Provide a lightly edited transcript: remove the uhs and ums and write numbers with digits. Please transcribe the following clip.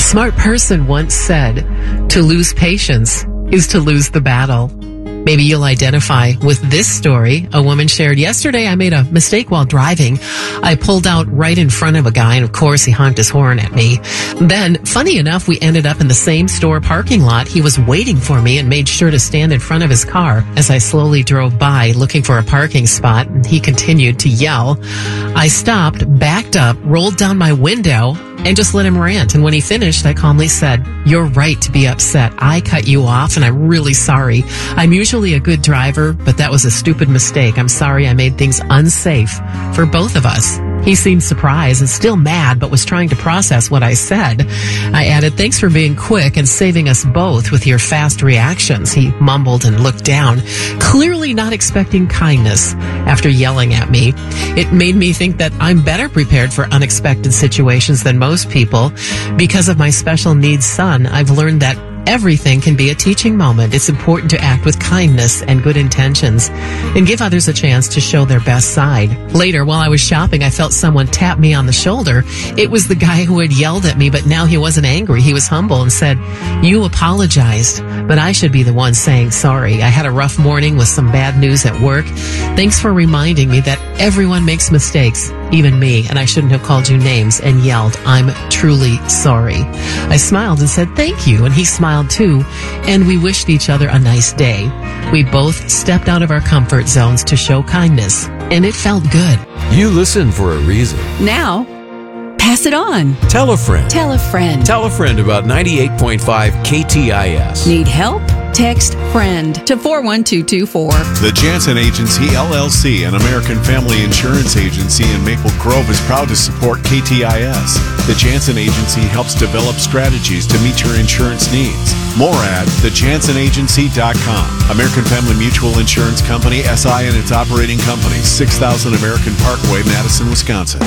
smart person once said, to lose patience is to lose the battle. Maybe you'll identify with this story. A woman shared, yesterday I made a mistake while driving. I pulled out right in front of a guy, and of course he honked his horn at me. Then, funny enough, we ended up in the same store parking lot. He was waiting for me and made sure to stand in front of his car as I slowly drove by looking for a parking spot, and he continued to yell. I stopped, backed up, rolled down my window, and just let him rant. And when he finished, I calmly said, you're right to be upset. I cut you off, and I'm really sorry. I'm usually a good driver, but that was a stupid mistake. I'm sorry I made things unsafe for both of us. He seemed surprised and still mad, but was trying to process what I said. I added, thanks for being quick and saving us both with your fast reactions. He mumbled and looked down, clearly not expecting kindness after yelling at me. It made me think that I'm better prepared for unexpected situations than most people. Because of my special needs son, I've learned that everything can be a teaching moment. It's important to act with kindness and good intentions and give others a chance to show their best side. Later, while I was shopping, I felt someone tap me on the shoulder. It was the guy who had yelled at me, but now he wasn't angry. He was humble and said, you apologized, but I should be the one saying sorry. I had a rough morning with some bad news at work. Thanks for reminding me that everyone makes mistakes, even me, and I shouldn't have called you names and yelled, I'm truly sorry. I smiled and said, thank you, and he smiled too, and we wished each other a nice day. We both stepped out of our comfort zones to show kindness, and it felt good. You listen for a reason. Now, pass it on. Tell a friend. Tell a friend. Tell a friend about 98.5 KTIS. Need help? Text FRIEND to 41224. The Jansen Agency, LLC, an American family insurance agency in Maple Grove, is proud to support KTIS. The Jansen Agency helps develop strategies to meet your insurance needs. More at thejansenagency.com. American Family Mutual Insurance Company, SI, and its operating companies, 6000 American Parkway, Madison, Wisconsin.